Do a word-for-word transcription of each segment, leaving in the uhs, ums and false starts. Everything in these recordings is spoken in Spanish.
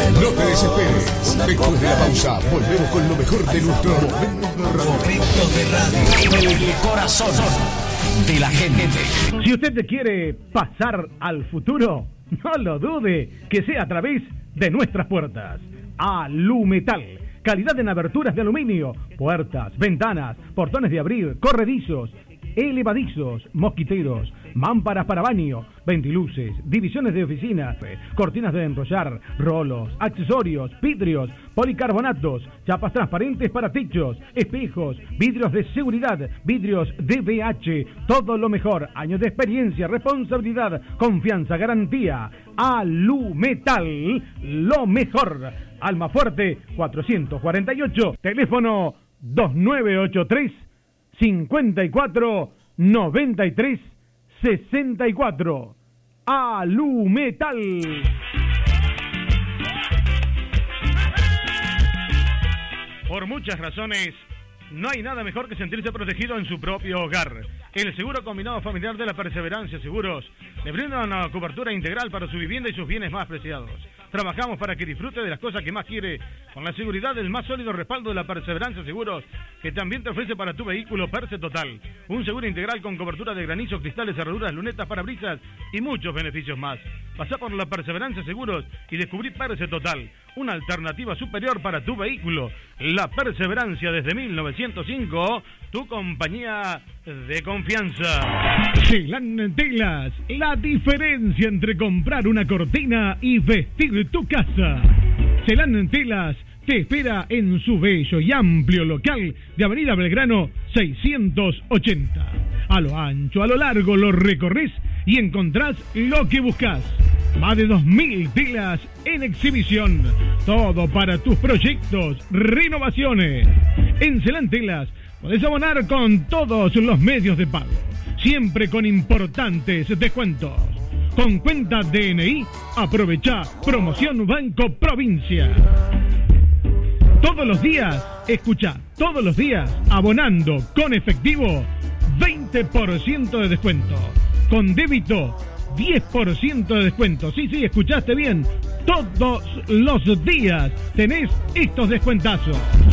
No te desesperes. Después de la pausa, volvemos con lo mejor de nuestro momento de radio. En el corazón de la gente. Si usted quiere pasar al futuro, no lo dude, que sea a través de nuestras puertas. Alumetal. Calidad en aberturas de aluminio, puertas, ventanas, portones de abrir, corredizos, elevadizos, mosquiteros, mámparas para baño, ventiluces, divisiones de oficina, cortinas de enrollar, rolos, accesorios, vidrios, policarbonatos, chapas transparentes para techos, espejos, vidrios de seguridad, vidrios D V H, todo lo mejor, años de experiencia, responsabilidad, confianza, garantía. Alumetal, lo mejor. Almafuerte cuatrocientos cuarenta y ocho, teléfono dos nueve ocho tres cincuenta y cuatro noventa y tres sesenta y cuatro. Alumetal. Por muchas razones, no hay nada mejor que sentirse protegido en su propio hogar. El seguro combinado familiar de la Perseverancia Seguros le brinda una cobertura integral para su vivienda y sus bienes más preciados. Trabajamos para que disfrute de las cosas que más quiere, con la seguridad del más sólido respaldo de la Perseverancia Seguros, que también te ofrece para tu vehículo Perse Total. Un seguro integral con cobertura de granizo, cristales, cerraduras, lunetas, parabrisas y muchos beneficios más. Pasá por la Perseverancia Seguros y descubrí Perse Total, una alternativa superior para tu vehículo. La Perseverancia desde mil novecientos cinco, tu compañía de confianza. Celan Telas, la diferencia entre comprar una cortina y vestir tu casa. Celan Telas te espera en su bello y amplio local de Avenida Belgrano seiscientos ochenta. A lo ancho, a lo largo lo recorres y encontrás lo que buscas. Más de dos mil telas en exhibición. Todo para tus proyectos, renovaciones. En Celan Telas podés abonar con todos los medios de pago, siempre con importantes descuentos. Con cuenta D N I, aprovecha promoción Banco Provincia. Todos los días, escucha, todos los días, abonando con efectivo, veinte por ciento de descuento. Con débito, diez por ciento de descuento. Sí, sí, escuchaste bien. Todos los días tenés estos descuentazos.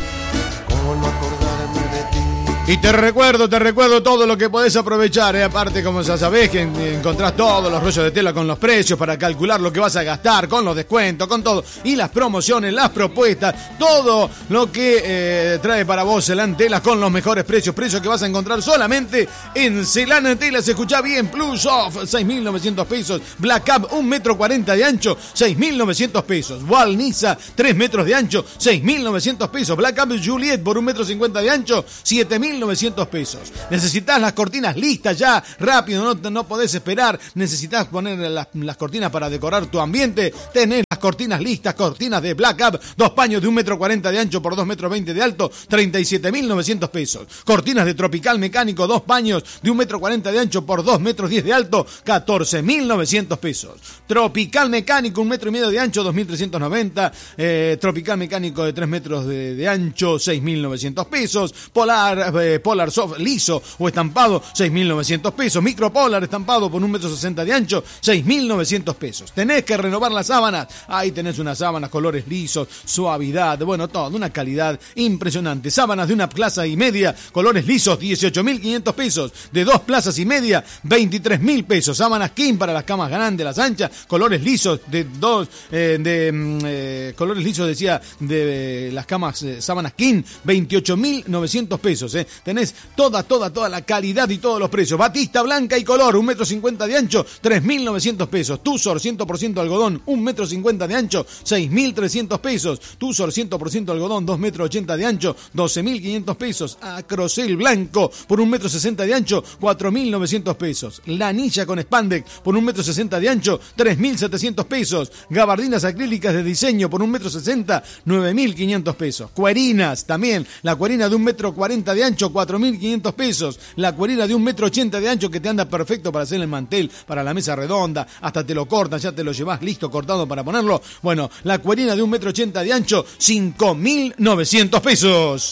¿Cómo no acordarme de ti? Y te recuerdo, te recuerdo todo lo que podés aprovechar, ¿eh? Aparte, como ya sabés, que encontrás todos los rollos de tela con los precios para calcular lo que vas a gastar, con los descuentos, con todo. Y las promociones, las propuestas, todo lo que eh, trae para vos Celan Telas con los mejores precios. Precios que vas a encontrar solamente en Celan Telas. Escuchá bien, Plus Off, seis mil novecientos pesos. Black Cap, un metro cuarenta de ancho, seis mil novecientos pesos. Wall Niza, tres metros de ancho, seis mil novecientos pesos. Black Cap Juliet por un metro cincuenta de ancho, siete mil novecientos pesos. Necesitas las cortinas listas ya, rápido, no, no podés esperar. Necesitas poner las, las cortinas para decorar tu ambiente. Tenés las cortinas listas, cortinas de Black Up, dos paños de un metro cuarenta de ancho por dos metros veinte de alto, treinta y siete mil novecientos pesos. Cortinas de Tropical Mecánico, dos paños de un metro cuarenta de ancho por dos metros diez de alto, catorce mil novecientos pesos. Tropical Mecánico, un metro y medio de ancho, dos mil trescientos noventa. Eh, Tropical Mecánico de tres metros de, de ancho, seis mil novecientos pesos. Polar, eh, Polar Soft liso o estampado, seis mil novecientos pesos. Micropolar estampado por un metro sesenta de ancho, seis mil novecientos pesos. Tenés que renovar las sábanas. Ahí tenés unas sábanas, colores lisos, suavidad, bueno, todo, una calidad impresionante. Sábanas de una plaza y media, colores lisos, dieciocho mil quinientos pesos. De dos plazas y media, veintitrés mil pesos. Sábanas King para las camas grandes, las anchas, colores lisos de dos, eh, de eh, colores lisos, decía, de eh, las camas, eh, sábanas King, veintiocho mil novecientos pesos. Eh. Tenés toda, toda, toda la calidad y todos los precios. Batista blanca y color, un metro cincuenta de ancho, tres mil novecientos pesos. Tussor, cien por ciento algodón, un metro cincuenta de ancho, seis mil trescientos pesos. Tussor, cien por ciento algodón, dos metros ochenta de ancho, doce mil quinientos pesos. Acrocel blanco, por un metro sesenta de ancho, cuatro mil novecientos pesos. Lanilla con spandex, por un metro sesenta de ancho, tres mil setecientos pesos. Gabardinas acrílicas de diseño, por un metro sesenta, nueve mil quinientos pesos. Cuerinas, también, la cuerina de un metro cuarenta de ancho, cuatro mil quinientos pesos. La cuerina de un metro ochenta de ancho que te anda perfecto para hacer el mantel, para la mesa redonda, hasta te lo cortan, ya te lo llevas listo cortado para ponerlo. Bueno, la cuerina de un metro ochenta de ancho, cinco mil novecientos pesos.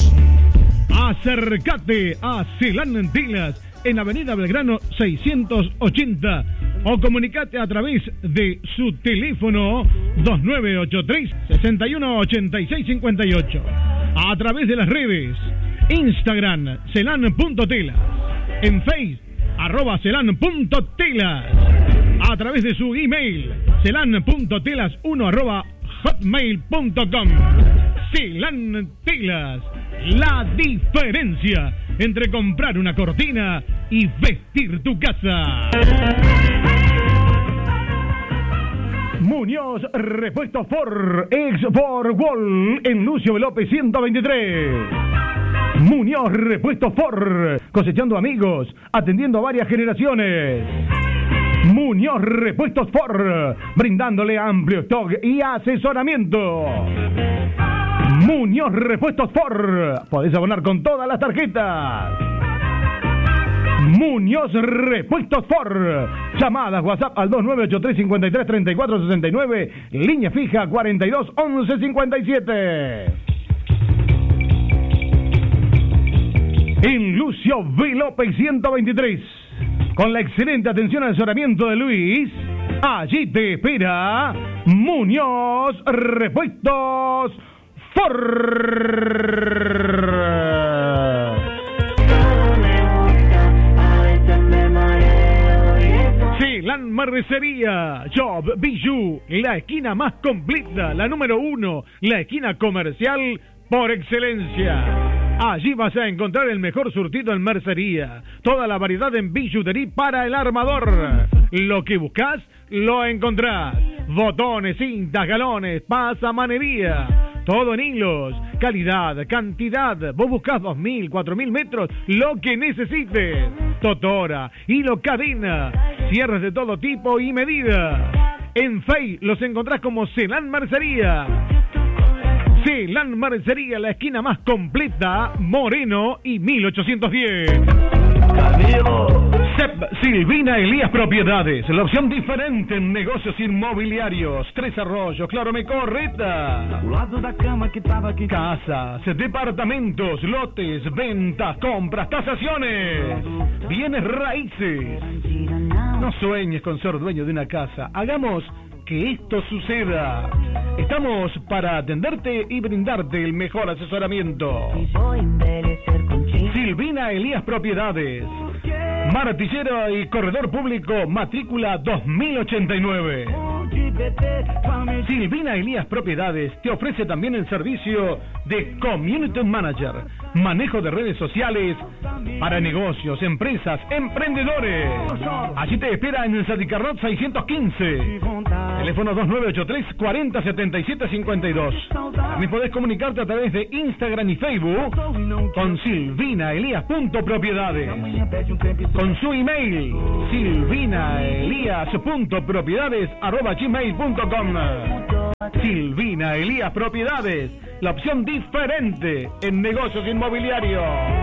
Acércate a Celan Telas en Avenida Belgrano seiscientos ochenta. o comunicate a través de su teléfono dos nueve ocho tres, seis uno ocho seis cinco ocho, a través de las redes Instagram celan punto telas, en Facebook arroba celan punto telas, a través de su email celan punto telas uno arroba hotmail punto com. Celan Telas, la diferencia entre comprar una cortina y vestir tu casa. Muñoz Repuestos Ford, ex Ford Wall, en Lucio López ciento veintitrés. Muñoz Repuestos Ford, cosechando amigos, atendiendo a varias generaciones. Muñoz Repuestos Ford, brindándole amplio stock y asesoramiento. Muñoz Repuestos Ford, podés abonar con todas las tarjetas. Muñoz Repuestos Ford, llamadas WhatsApp al dos nueve ocho tres, cinco tres, tres cuatro seis nueve, línea fija cuarenta y dos once cincuenta y siete. En Lucio V. López ciento veintitrés, con la excelente atención al asesoramiento de Luis, allí te espera Muñoz Repuestos Ford. Celan Mercería, Job Bijou, la esquina más completa, la número uno, la esquina comercial por excelencia. Allí vas a encontrar el mejor surtido en mercería, toda la variedad en billutería para el armador. Lo que buscas, lo encontrás. Botones, cintas, galones, pasamanería. Todo en hilos, calidad, cantidad. Vos buscás dos mil, cuatro mil metros, lo que necesites. Totora, hilo, cadena, cierres de todo tipo y medida. En Fey los encontrás como Celan Mercería. Celan Mercería, la esquina más completa, Moreno y mil ochocientos diez. C E P Silvina Elías Propiedades, la opción diferente en negocios inmobiliarios. Tres Arroyos, Claro Me Correta. Casas, departamentos, lotes, ventas, compras, tasaciones, bienes raíces. No sueñes con ser dueño de una casa. Hagamos que esto suceda. Estamos para atenderte y brindarte el mejor asesoramiento. Silvina Elías Propiedades, martillero y corredor público, matrícula dos mil ochenta y nueve. Silvina Elías Propiedades te ofrece también el servicio de Community Manager, manejo de redes sociales para negocios, empresas, emprendedores. Allí te espera en el Sadicarrot seiscientos quince. Teléfono dos nueve ocho tres, cuarenta, setenta y siete, cincuenta y dos. También podés comunicarte a través de Instagram y Facebook con silvina elías punto propiedades. Con su email, silvina elías punto propiedades arroba gmail punto com. Silvina Elías Propiedades, la opción diferente en negocios inmobiliarios.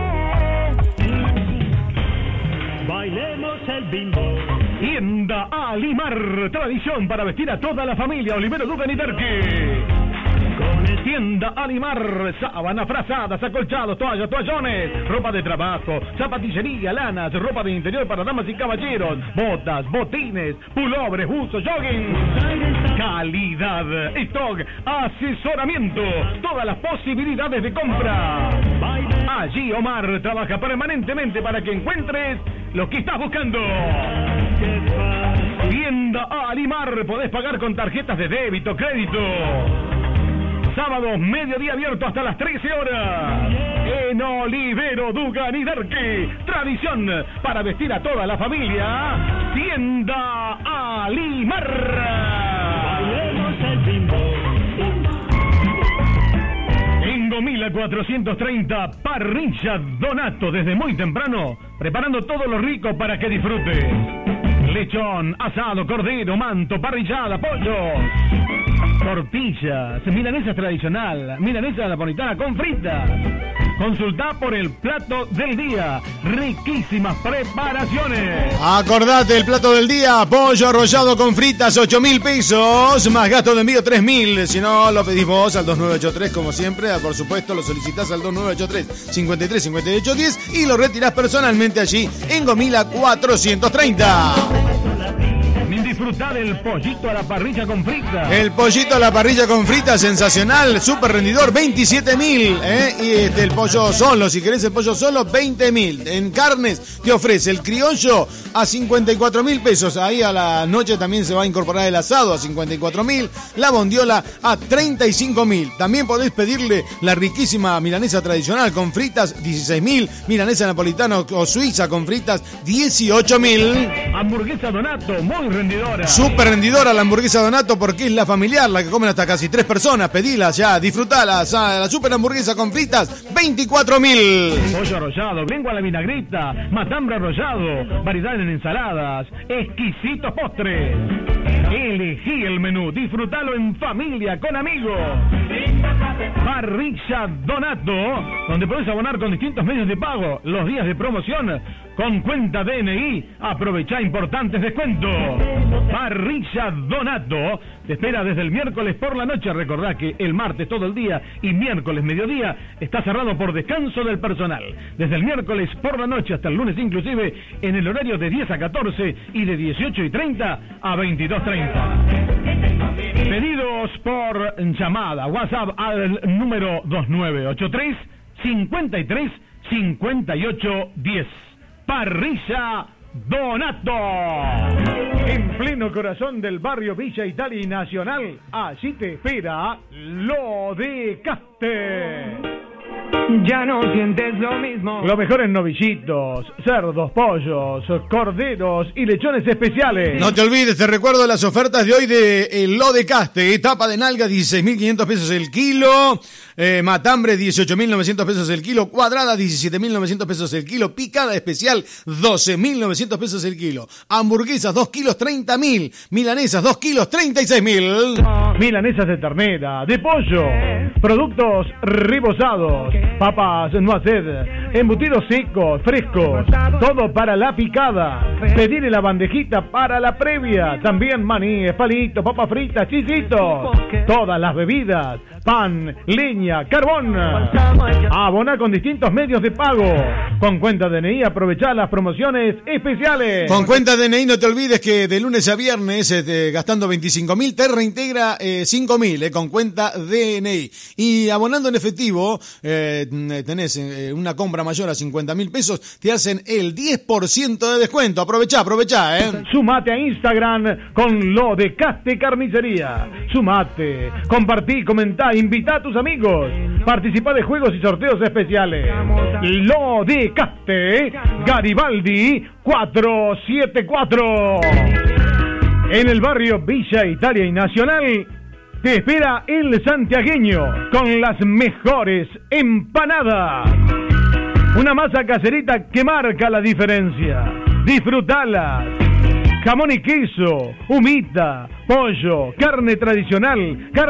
Bailemos el bimbo. Tienda Alimar, tradición para vestir a toda la familia. Olivero Dugan y Terque. Tienda Alimar, sábanas, frazadas, acolchados, toallas, toallones, ropa de trabajo, zapatillería, lanas, ropa de interior para damas y caballeros, botas, botines, pulobres, buzos, jogging. Calidad, stock, asesoramiento, todas las posibilidades de compra. Allí Omar trabaja permanentemente para que encuentres lo que estás buscando. Tienda Alimar, podés pagar con tarjetas de débito, crédito. Sábados, mediodía abierto hasta las trece horas. En Olivero, Dugan y Derqui. Tradición para vestir a toda la familia. Tienda Alimar. En Gomila cuatrocientos treinta, Parrilla Donato, desde muy temprano, preparando todo lo rico para que disfrutes. Lechón, asado, cordero, manto, parrillada, pollo, tortillas, milanesa tradicional, milanesa napolitana con fritas. Consultá por el plato del día. Riquísimas preparaciones. Acordate, el plato del día: pollo arrollado con fritas, ocho mil pesos, más gasto de envío tres mil. Si no, lo pedís vos al dos nueve ocho tres, como siempre. Por supuesto, lo solicitás al dos nueve ocho tres, cincuenta y tres, cincuenta y ocho, diez y lo retirás personalmente allí en Gomila cuatrocientos treinta. Disfruta del pollito a la parrilla con fritas. El pollito a la parrilla con fritas, sensacional, súper rendidor, veintisiete mil. ¿eh? Y este, el pollo solo, si querés el pollo solo, veinte mil. En carnes te ofrece el criollo a cincuenta y cuatro mil pesos. Ahí a la noche también se va a incorporar el asado a cincuenta y cuatro mil. La bondiola a treinta y cinco mil. También podés pedirle la riquísima milanesa tradicional con fritas, dieciséis mil. Milanesa napolitana o suiza con fritas, dieciocho mil. Hamburguesa Donato, muy rendidora. Súper rendidora la hamburguesa Donato porque es la familiar, la que comen hasta casi tres personas. Pedila ya, disfrutala. La super hamburguesa con fritas, veinticuatro mil. Pollo arrollado, lengua a la vinagreta, matambre arrollado, variedad en ensaladas, exquisitos postres. Elegí el menú, disfrutalo en familia, con amigos. Parrilla Donato, donde podés abonar con distintos medios de pago. Los días de promoción con cuenta D N I, aprovechá importantes descuentos. Parrilla Donato te espera desde el miércoles por la noche. Recordá que el martes todo el día y miércoles mediodía está cerrado por descanso del personal. Desde el miércoles por la noche hasta el lunes inclusive, en el horario de diez a catorce y de dieciocho y treinta a veintidós treinta. Pedidos por llamada, WhatsApp al número dos nueve ocho tres, cincuenta y tres, cincuenta y ocho, diez. Parrilla Donato. En pleno corazón del barrio Villa Italia y Nacional, allí te espera Lo de Caste. Ya no sientes lo mismo. Los mejores novillitos, cerdos, pollos, corderos y lechones especiales. No te olvides, te recuerdo las ofertas de hoy de el Lo de Caste. Tapa de nalga, dieciséis mil quinientos pesos el kilo. Eh, matambre, dieciocho mil novecientos pesos el kilo. Cuadrada, diecisiete mil novecientos pesos el kilo. Picada especial, doce mil novecientos pesos el kilo. Hamburguesas, dos kilos, treinta mil. Milanesas, dos kilos, treinta y seis mil. Milanesas de ternera, de pollo, productos rebozados, papas noisette, embutidos secos, frescos, todo para la picada. Pedir la bandejita para la previa. También maní, palitos, papas fritas, chisitos. Todas las bebidas, pan, leña, carbón. Abona con distintos medios de pago. Con cuenta D N I aprovechá las promociones especiales. Con cuenta D N I no te olvides que de lunes a viernes, eh, gastando veinticinco mil, te reintegra eh, cinco mil eh, con cuenta D N I. Y abonando en efectivo, eh, tenés eh, una compra mayor a cincuenta mil pesos, te hacen el diez por ciento de descuento. Aprovechá, aprovechá, eh. Sumate a Instagram con Lo de Caste Carnicería. Sumate, compartí, comentá, invitá a tus amigos. Participá de juegos y sorteos especiales. Lo de Caste, Garibaldi cuatrocientos setenta y cuatro. En el barrio Villa Italia y Nacional te espera el santiagueño con las mejores empanadas. Una masa caserita que marca la diferencia. Disfrutalas. Jamón y queso, humita, pollo, carne tradicional, carne